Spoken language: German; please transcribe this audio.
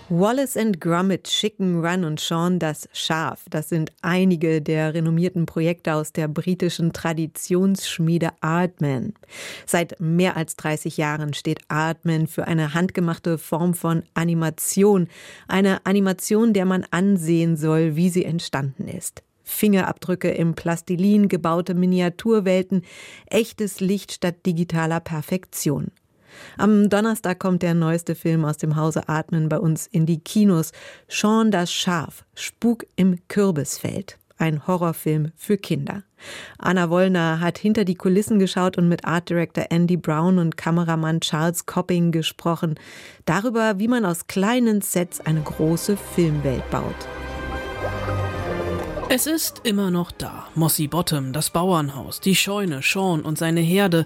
Wallace & Gromit, Chicken Run und Shaun das Schaf. Das sind einige der renommierten Projekte aus der britischen Traditionsschmiede Aardman. Seit mehr als 30 Jahren steht Aardman für eine handgemachte Form von Animation. Eine Animation, der man ansehen soll, wie sie entstanden ist. Fingerabdrücke im Plastilin, gebaute Miniaturwelten, echtes Licht statt digitaler Perfektion. Am Donnerstag kommt der neueste Film aus dem Hause Aardman bei uns in die Kinos. Shaun das Schaf, Spuk im Kürbisfeld. Ein Horrorfilm für Kinder. Anna Wollner hat hinter die Kulissen geschaut und mit Art Director Andy Brown und Kameramann Charles Copping gesprochen. Darüber, wie man aus kleinen Sets eine große Filmwelt baut. Es ist immer noch da. Mossy Bottom, das Bauernhaus, die Scheune, Shaun und seine Herde.